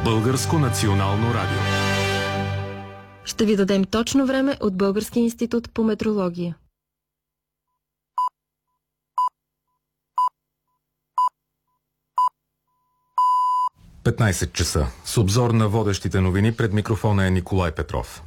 Българско национално радио. Ще ви дадем точно време от Българския институт по метрология. – 15 часа. С обзор на водещите новини пред микрофона е Николай Петров.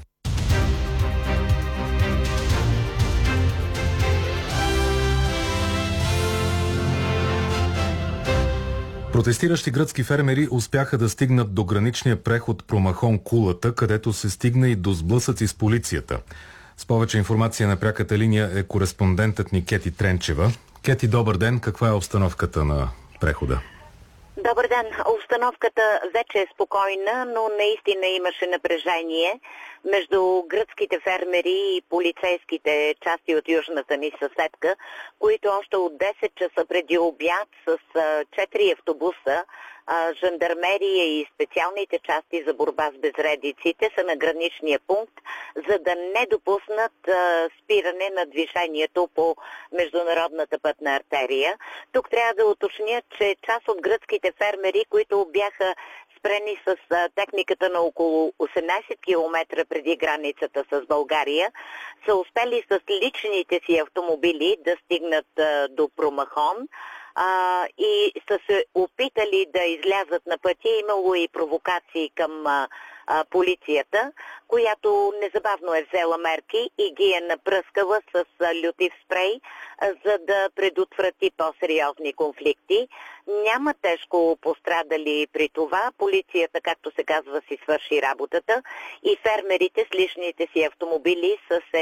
Протестиращи гръцки фермери успяха да стигнат до граничния преход Промахон-Кулата, където се стигна и до сблъсъци с полицията. С повече информация на пряката линия е кореспондентът ни Кети Тренчева. Кети, добър ден. Каква е обстановката на прехода? Добър ден. Обстановката вече е спокойна, но наистина имаше напрежение между гръцките фермери и полицейските части от южната ни съседка, които още от 10 часа преди обяд с 4 автобуса, жандармерия и специалните части за борба с безредиците са на граничния пункт, за да не допуснат спиране на движението по международната пътна артерия. Тук трябва да уточня, че част от гръцките фермери, които бяха спрени с техниката на около 18 км преди границата с България, са успели с личните си автомобили да стигнат до Промахон и са се опитали да излязат на пътя. Имало и провокации към полицията, която незабавно е взела мерки и ги е напръскала с лютив спрей, за да предотврати по-сериозни конфликти. Няма тежко пострадали при това. Полицията, както се казва, си свърши работата и фермерите с личните си автомобили са се